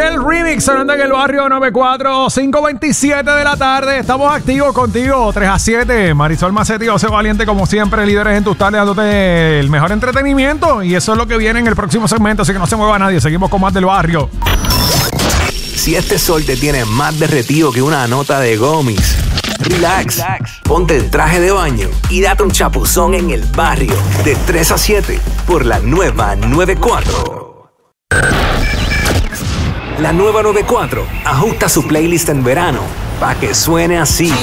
El remix sonando en el barrio 94, 5:27 de la tarde. Estamos activos contigo, 3 a 7. Marisol Macetti, José Valiente, como siempre, líderes en tus tardes, dándote el mejor entretenimiento. Y eso es lo que viene en el próximo segmento, así que no se mueva nadie. Seguimos con más del barrio. Si este sol te tiene más derretido que una nota de gomis, relax, ponte el traje de baño y date un chapuzón en el barrio. De 3 a 7 por la nueva 94. La nueva 94 ajusta su playlist en verano para que suene así.